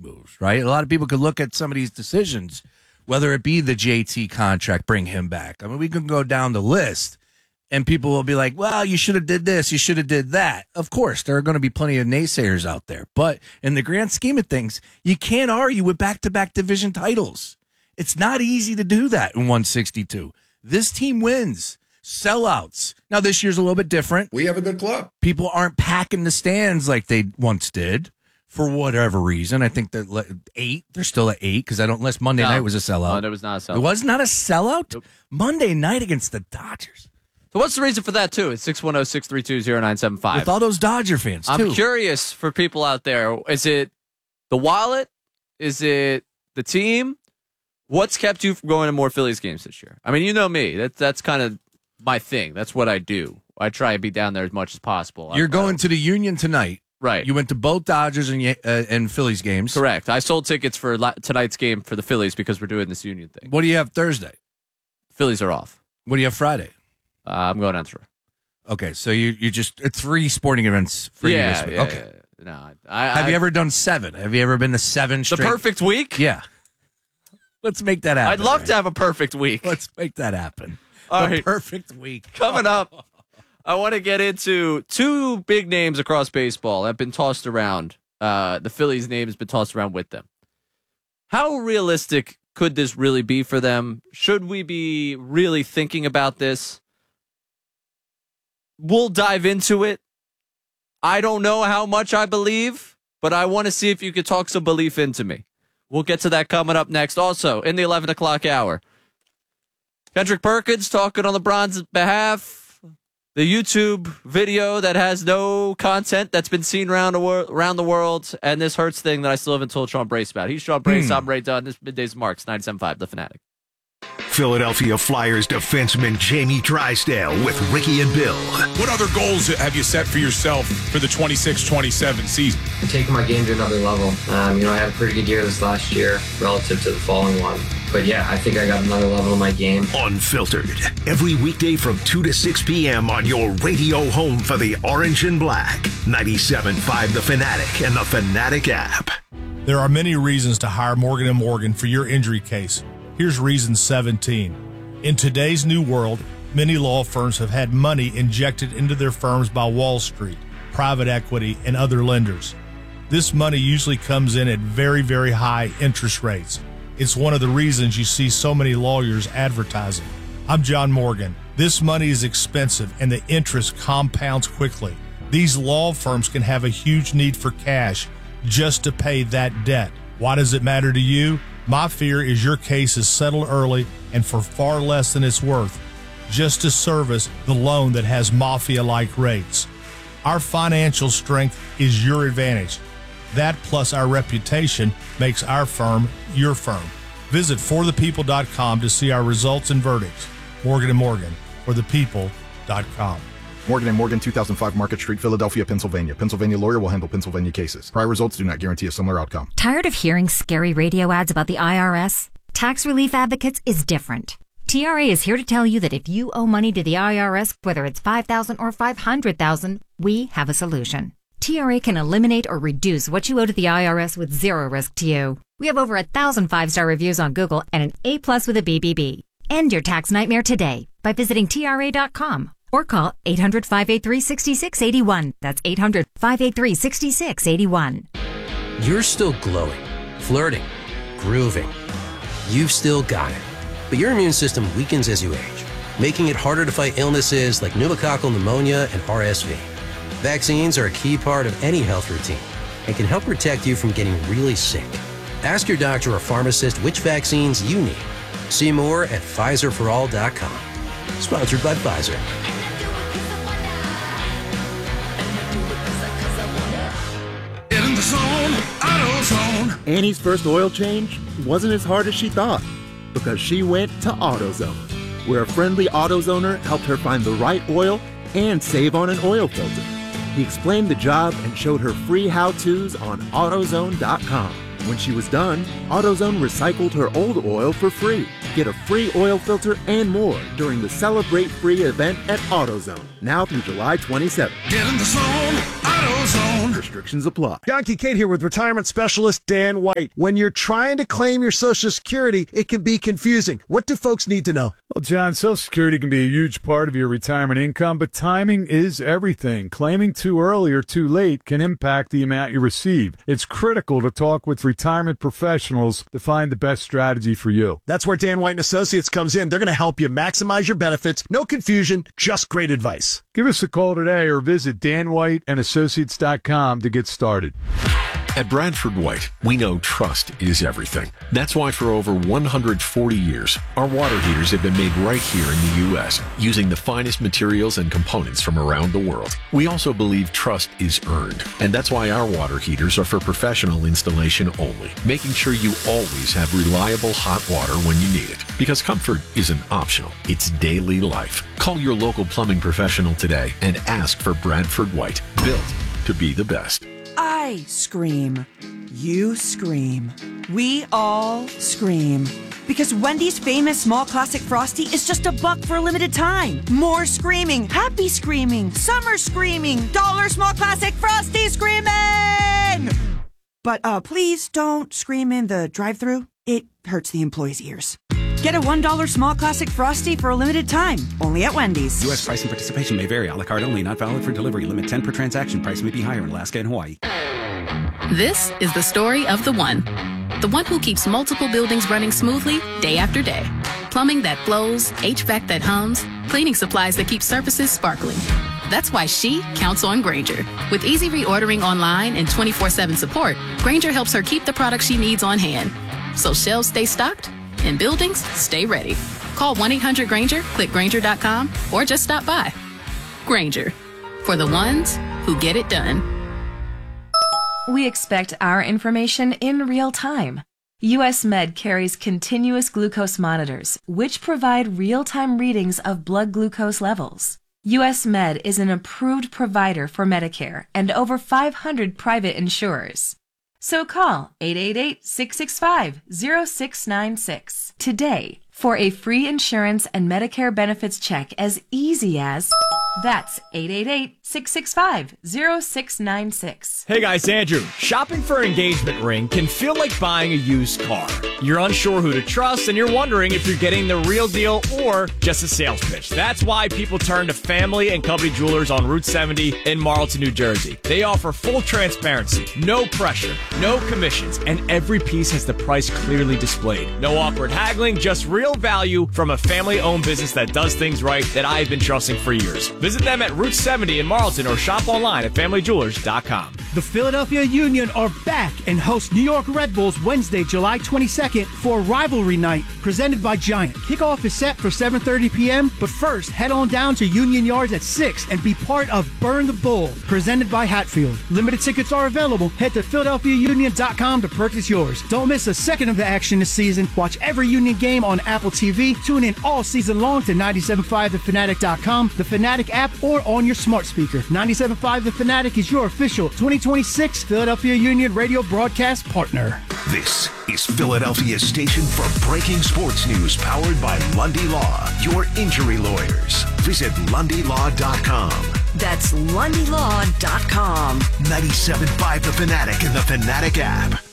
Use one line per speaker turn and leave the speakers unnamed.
moves, right? A lot of people could look at some of these decisions, whether it be the JT contract, bring him back. I mean, we can go down the list, and people will be like, well, you should have did this, you should have did that. Of course, there are going to be plenty of naysayers out there. But in the grand scheme of things, you can't argue with back-to-back division titles. It's not easy to do that in 162. This team wins. Sellouts. Now, this year's a little bit different.
We have a good club.
People aren't packing the stands like they once did for whatever reason. I think that 8, they're still at 8 because unless Monday night was a sellout.
No, it was not a sellout.
It was not a sellout?
Nope.
Monday night against the Dodgers.
So what's the reason for that, too? It's 610-632-0975.
With all those Dodger fans, too.
I'm curious for people out there. Is it the wallet? Is it the team? What's kept you from going to more Phillies games this year? I mean, you know me. That's kind of my thing. That's what I do. I try and be down there as much as possible.
You're going to the Union tonight.
Right.
You went to both Dodgers and Phillies games.
Correct. I sold tickets for tonight's game for the Phillies because we're doing this Union thing.
What do you have Thursday?
Phillies are off.
What do you have Friday?
I'm going on through.
Okay, so you just 3 sporting events for you this week.
Yeah,
okay.
yeah. No,
Have you ever done 7? Have you ever been to 7 straight?
The perfect week?
Yeah. Let's make that happen.
I'd love to have a perfect week.
Let's make that happen.
All
the
right.
perfect week.
Coming up, I want to get into 2 big names across baseball that have been tossed around. The Phillies' name has been tossed around with them. How realistic could this really be for them? Should we be really thinking about this? We'll dive into it. I don't know how much I believe, but I want to see if you could talk some belief into me. We'll get to that coming up next. Also, in the 11 o'clock hour, Kendrick Perkins talking on LeBron's behalf. The YouTube video that has no content that's been seen around the world. And this Hurts thing that I still haven't told Sean Brace about. He's Sean Brace. I'm Ray Dunn. This is Middays Marks, 97.5, The Fanatic.
Philadelphia Flyers defenseman Jamie Drysdale with Ricky and Bill.
What other goals have you set for yourself for the 26-27 season?
Taking my game to another level. I had a pretty good year this last year relative to the following one. But yeah, I think I got another level in my game.
Unfiltered. Every weekday from 2 to 6 p.m. on your radio home for the Orange and Black. 97.5 The Fanatic and the Fanatic app.
There are many reasons to hire Morgan & Morgan for your injury case. Here's reason 17. In today's new world, many law firms have had money injected into their firms by Wall Street, private equity, and other lenders. This money usually comes in at very, very high interest rates. It's one of the reasons you see so many lawyers advertising. I'm John Morgan. This money is expensive and the interest compounds quickly. These law firms can have a huge need for cash just to pay that debt. Why does it matter to you? My fear is your case is settled early and for far less than it's worth, just to service the loan that has mafia-like rates. Our financial strength is your advantage. That plus our reputation makes our firm your firm. Visit forthepeople.com to see our results and verdicts. Morgan & Morgan, forthepeople.com.
Morgan & Morgan, 2005 Market Street, Philadelphia, Pennsylvania. Pennsylvania lawyer will handle Pennsylvania cases. Prior results do not guarantee a similar outcome.
Tired of hearing scary radio ads about the IRS? Tax Relief Advocates is different. TRA is here to tell you that if you owe money to the IRS, whether it's $5,000 or $500,000, we have a solution. TRA can eliminate or reduce what you owe to the IRS with zero risk to you. We have over 1,000 5-star reviews on Google and an A+ with a BBB. End your tax nightmare today by visiting TRA.com. Or call 800-583-6681. That's 800-583-6681.
You're still glowing, flirting, grooving. You've still got it. But your immune system weakens as you age, making it harder to fight illnesses like pneumococcal pneumonia and RSV. Vaccines are a key part of any health routine and can help protect you from getting really sick. Ask your doctor or pharmacist which vaccines you need. See more at PfizerForAll.com. Sponsored by Pfizer.
Annie's first oil change wasn't as hard as she thought because she went to AutoZone, where a friendly AutoZoner helped her find the right oil and save on an oil filter. He explained the job and showed her free how-tos on AutoZone.com. When she was done, AutoZone recycled her old oil for free. Get a free oil filter and more during the Celebrate Free event at AutoZone, now through July 27th.
Get in the zone, AutoZone.
AutoZone.
Restrictions apply.
John Kincaid here with retirement specialist Dan White. When you're trying to claim your Social Security, it can be confusing. What do folks need to know?
Well, John, Social Security can be a huge part of your retirement income, but timing is everything. Claiming too early or too late can impact the amount you receive. It's critical to talk with retirement professionals to find the best strategy for you.
That's where Dan White and Associates comes in. They're going to help you maximize your benefits. No confusion, just great advice.
Give us a call today or visit danwhiteandassociates.com to get started.
At Bradford White, we know trust is everything. That's why for over 140 years, our water heaters have been made right here in the U.S., using the finest materials and components from around the world. We also believe trust is earned, and that's why our water heaters are for professional installation only, making sure you always have reliable hot water when you need it. Because comfort isn't optional, it's daily life. Call your local plumbing professional today and ask for Bradford White, built to be the best.
I scream. You scream. We all scream. Because Wendy's famous small classic Frosty is just $1 for a limited time. More screaming, happy screaming, summer screaming, dollar small classic Frosty screaming! But please don't scream in the drive-thru. It hurts the employees' ears. Get a $1 small classic Frosty for a limited time, only at Wendy's.
U.S. price and participation may vary. A la carte only, not valid for delivery. Limit 10 per transaction. Price may be higher in Alaska and Hawaii.
This is the story of the one who keeps multiple buildings running smoothly day after day. Plumbing that flows, HVAC that hums, cleaning supplies that keep surfaces sparkling. That's why she counts on Grainger. With easy reordering online and 24/7 support, Grainger helps her keep the products she needs on hand. So shelves stay stocked and buildings stay ready. Call 1-800-GRAINGER, click Grainger.com, or just stop by. Grainger, for the ones who get it done.
We expect our information in real time. US Med carries continuous glucose monitors, which provide real-time readings of blood glucose levels. US Med is an approved provider for Medicare and over 500 private insurers. So call 888-665-0696 today for a free insurance and Medicare benefits check as easy as... That's 888-665-0696.
Hey guys, Andrew. Shopping for an engagement ring can feel like buying a used car. You're unsure who to trust and you're wondering if you're getting the real deal or just a sales pitch. That's why people turn to Family and Company Jewelers on Route 70 in Marlton, New Jersey. They offer full transparency, no pressure, no commissions, and every piece has the price clearly displayed. No awkward haggling, just real value from a family-owned business that does things right that I've been trusting for years. Visit them at Route 70 in Marlton or shop online at FamilyJewelers.com.
The Philadelphia Union are back and host New York Red Bulls Wednesday, July 22nd for Rivalry Night presented by Giant. Kickoff is set for 7:30 p.m., but first head on down to Union Yards at 6 and be part of Burn the Bull presented by Hatfield. Limited tickets are available. Head to PhiladelphiaUnion.com to purchase yours. Don't miss a second of the action this season. Watch every Union game on Apple TV. Tune in all season long to 97.5thefanatic.com, the Fanatic app, or on your smart speaker. 97.5 The Fanatic is your official 2026 Philadelphia Union radio broadcast partner.
This is Philadelphia's station for breaking sports news, powered by Lundy Law, your injury lawyers. Visit LundyLaw.com.
That's LundyLaw.com.
97.5 The Fanatic and the Fanatic app.